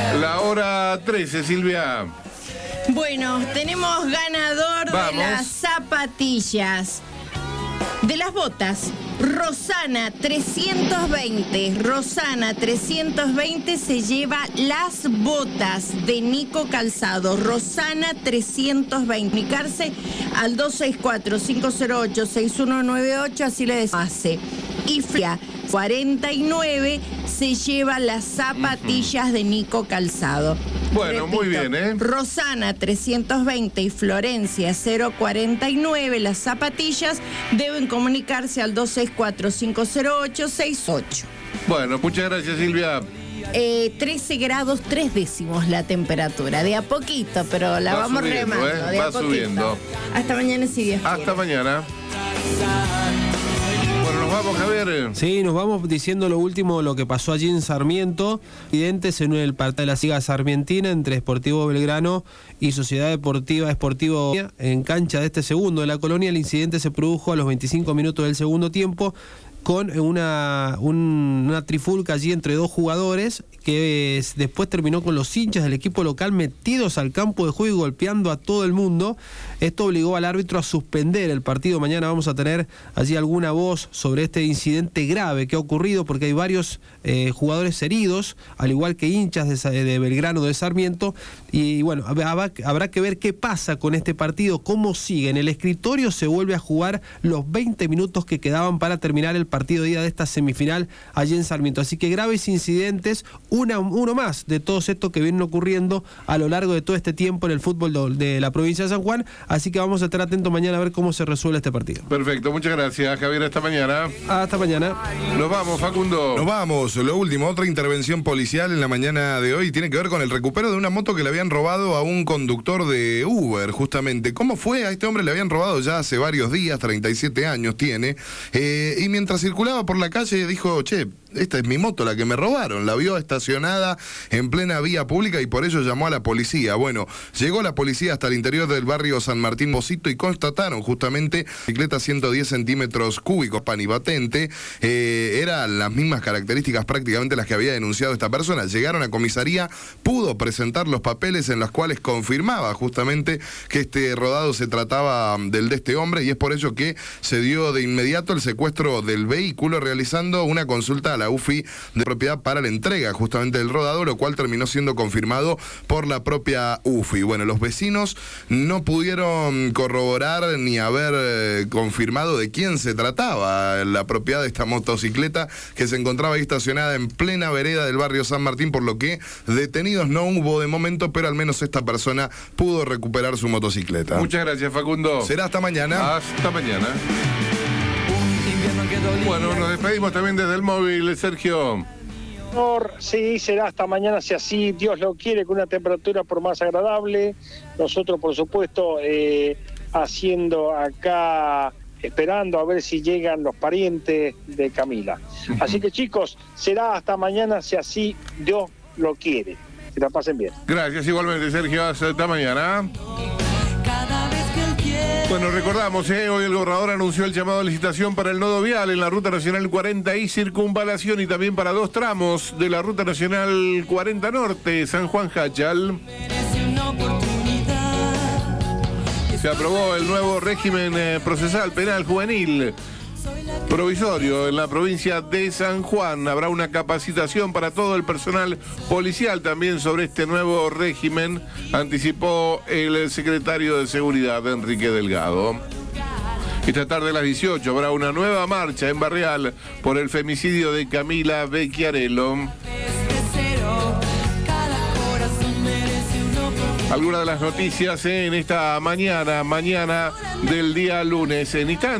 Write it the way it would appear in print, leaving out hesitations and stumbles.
La hora 13, Silvia. Bueno, tenemos ganador de las zapatillas. De las botas, Rosana 320. Rosana 320 se lleva las botas de Nico Calzado. Rosana 320. Comunicarse al 264-508-6198, así le hace. Y Flia 49 se lleva las zapatillas de Nico Calzado. Bueno, repito, muy bien, ¿eh? Rosana 320 y Florencia 049, las zapatillas deben comunicarse al 264-508-68. Bueno, muchas gracias, Silvia. 13 grados 3 décimos la temperatura, de a poquito, pero la vamos subiendo, remando, de va a poquito. Subiendo. Hasta mañana si Dios quiere. Hasta mañana. Bueno, nos vamos, Javier. Sí, nos vamos diciendo lo último, lo que pasó allí en Sarmiento. Incidentes en el partido de la Liga Sarmientina entre Sportivo Belgrano y Sociedad Deportiva Sportivo en cancha de este segundo de la Colonia. El incidente se produjo a los 25 minutos del segundo tiempo, con una trifulca allí entre dos jugadores que después terminó con los hinchas del equipo local metidos al campo de juego y golpeando a todo el mundo. Esto obligó al árbitro a suspender el partido. Mañana vamos a tener allí alguna voz sobre este incidente grave que ha ocurrido, porque hay varios jugadores heridos, al igual que hinchas de Belgrano, de Sarmiento. Y bueno, habrá que ver qué pasa con este partido, cómo sigue. En el escritorio se vuelve a jugar los 20 minutos que quedaban para terminar el partido de ida de esta semifinal allí en Sarmiento. Así que graves incidentes, uno más de todos estos que vienen ocurriendo a lo largo de todo este tiempo en el fútbol de la provincia de San Juan. Así que vamos a estar atentos mañana a ver cómo se resuelve este partido. Perfecto, muchas gracias, Javier. Hasta mañana. Hasta mañana. Nos vamos, Facundo. Nos vamos. Lo último, otra intervención policial en la mañana de hoy tiene que ver con el recupero de una moto que le habían robado a un conductor de Uber, justamente. ¿Cómo fue? A este hombre le habían robado ya hace varios días, 37 años tiene, y mientras circulaba por la calle dijo, che, esta es mi moto, la que me robaron. La vio estacionada en plena vía pública y por ello llamó a la policía. Bueno, llegó la policía hasta el interior del barrio San Martín Bocito y constataron justamente bicicleta 110 centímetros cúbicos, pan y batente. Eran las mismas características prácticamente las que había denunciado esta persona. Llegaron a comisaría, pudo presentar los papeles en los cuales confirmaba justamente que este rodado se trataba del de este hombre, y es por ello que se dio de inmediato el secuestro del vehículo, realizando una consulta a la UFI de propiedad para la entrega justamente del rodado, lo cual terminó siendo confirmado por la propia UFI. Bueno, los vecinos no pudieron corroborar ni haber confirmado de quién se trataba la propiedad de esta motocicleta que se encontraba ahí estacionada en plena vereda del barrio San Martín, por lo que detenidos no hubo de momento, pero al menos esta persona pudo recuperar su motocicleta. Muchas gracias, Facundo. Será hasta mañana. Hasta mañana. Bueno, nos despedimos también desde el móvil, Sergio. Sí, será hasta mañana, si así Dios lo quiere, con una temperatura por más agradable. Nosotros, por supuesto, haciendo acá, esperando a ver si llegan los parientes de Camila. Así que, chicos, será hasta mañana, si así Dios lo quiere. Que la pasen bien. Gracias igualmente, Sergio. Hasta mañana. Bueno, recordamos, hoy el gobernador anunció el llamado a licitación para el nodo vial en la Ruta Nacional 40 y Circunvalación, y también para 2 tramos de la Ruta Nacional 40 Norte, San Juan Hachal. Se aprobó el nuevo régimen procesal penal juvenil provisorio en la provincia de San Juan. Habrá una capacitación para todo el personal policial también sobre este nuevo régimen, anticipó el secretario de Seguridad, Enrique Delgado. Esta tarde a las 18 habrá una nueva marcha en Barrial por el femicidio de Camila Becchiarello. Algunas de las noticias en esta mañana del día lunes. En instante